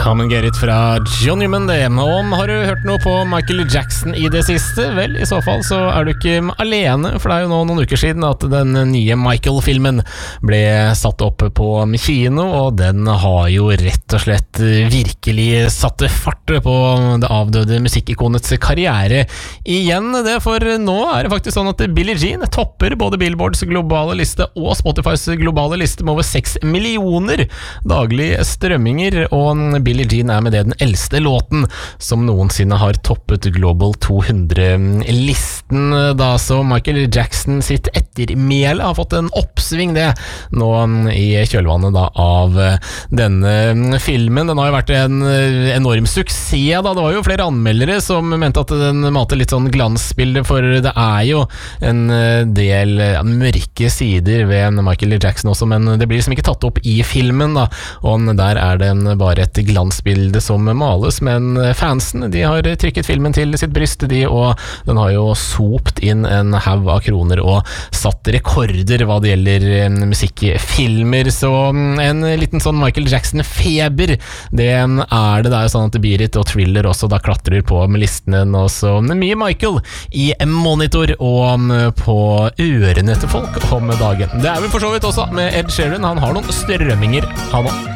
Come and get it fra John Newman det. Om har du hørt noe på Michael Jackson i det siste? Vel, i så fall så er du ikke alene, for det er jo nå noen uker siden at den nye Michael-filmen ble satt opp på kino, og den har jo rett og slett virkelig satt fart på det avdøde musikkikonets karriere igjen. Det for nå er det faktisk sånn at Billie Jean topper både Billboards globale liste og Spotifys globale liste med over 6 millioner daglig strømminger, og Billie Jean er med det den eldste låten som noensinne har toppet Global 200-listen da, så Michael Jackson sitt ettermæle har fått en oppsving det nå i kjølvannet da av denne filmen. Den har jo vært en enorm suksess da, det var jo flere anmeldere som mente at den mater litt sånn glansbilde, for det er jo en del mørke sider ved Michael Jackson også, men det blir liksom ikke tatt opp i filmen da, og der er den bare et glansbilde som males, men fansen, de har trykket filmen til sitt bryst, og den har jo sopt inn en haug av kroner og satt rekorder hva det gjelder musikkfilmer, så en liten sånn Michael Jackson-feber, det er det jo sånn at Beat It og Thriller også da klatrer på med listene nå, så mye Michael i monitor og på ørene til folk om dagen. Det er vel for så vidt også med Ed Sheeran, han har noen strømminger, han også.